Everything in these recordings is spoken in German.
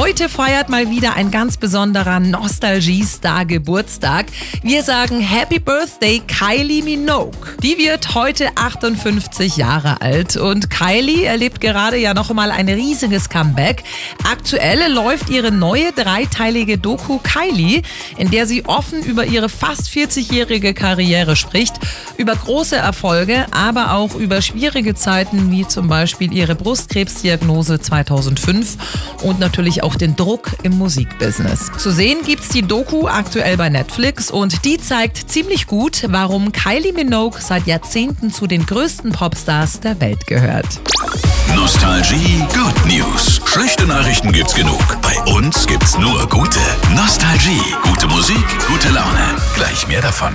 Heute feiert mal wieder ein ganz besonderer Nostalgie-Star Geburtstag. Wir sagen Happy Birthday Kylie Minogue. Die wird heute 58 Jahre alt und Kylie erlebt gerade ja noch mal ein riesiges Comeback. Aktuell läuft ihre neue dreiteilige Doku Kylie, in der sie offen über ihre fast 40-jährige Karriere spricht, über große Erfolge, aber auch über schwierige Zeiten wie zum Beispiel ihre Brustkrebsdiagnose 2005 und natürlich auch den Druck im Musikbusiness. Zu sehen gibt's die Doku aktuell bei Netflix und die zeigt ziemlich gut, warum Kylie Minogue seit Jahrzehnten zu den größten Popstars der Welt gehört. Nostalgie Good News. Schlechte Nachrichten gibt's genug. Bei uns gibt's nur gute. Nostalgie. Gute Musik, gute Laune. Gleich mehr davon.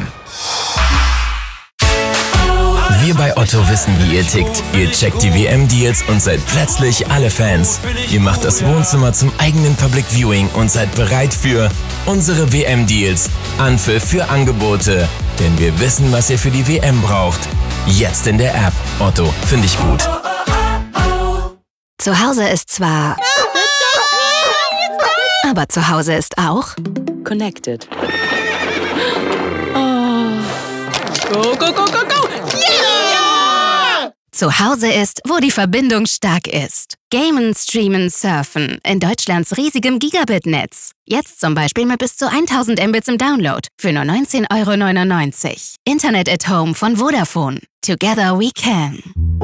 Wir bei Otto wissen, wie ihr tickt. Ihr checkt die WM-Deals und seid plötzlich alle Fans. Ihr macht das Wohnzimmer zum eigenen Public Viewing und seid bereit für unsere WM-Deals. Anpfiff für Angebote. Denn wir wissen, was ihr für die WM braucht. Jetzt in der App. Otto, finde ich gut. Zu Hause ist zwar... aber zu Hause ist auch... Connected. Go, go, go, go, go! Yeah! Zu Hause ist, wo die Verbindung stark ist. Gamen, streamen, surfen in Deutschlands riesigem Gigabit-Netz. Jetzt zum Beispiel mit bis zu 1000 Mbits im Download für nur 19,99 €. Internet at Home von Vodafone. Together we can.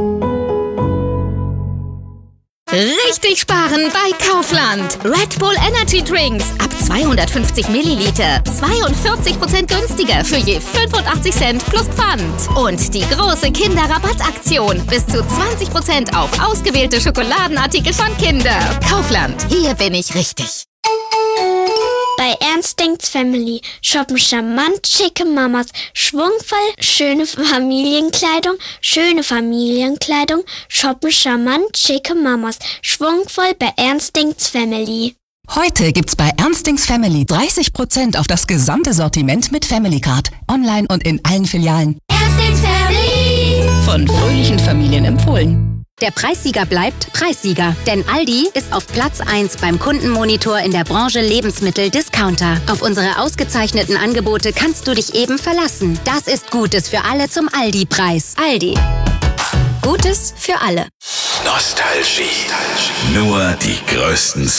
Richtig sparen bei Kaufland. Red Bull Energy Drinks ab 250 Milliliter. 42% günstiger für je 85 Cent plus Pfand. Und die große Kinderrabattaktion. Bis zu 20% auf ausgewählte Schokoladenartikel von Kinder. Kaufland. Hier bin ich richtig. Bei Ernst Denkt's Family shoppen charmant schicke Mamas, schwungvoll schöne Familienkleidung, shoppen charmant schicke Mamas, schwungvoll bei Ernst Denkt's Family. Heute gibt's bei Ernst Denkt's Family 30% auf das gesamte Sortiment mit Family Card. Online und in allen Filialen. Ernst Denkt's Family. Von fröhlichen Familien empfohlen. Der Preissieger bleibt Preissieger, denn Aldi ist auf Platz 1 beim Kundenmonitor in der Branche Lebensmittel-Discounter. Auf unsere ausgezeichneten Angebote kannst du dich eben verlassen. Das ist Gutes für alle zum Aldi-Preis. Aldi. Gutes für alle. Nostalgie. Nur die größten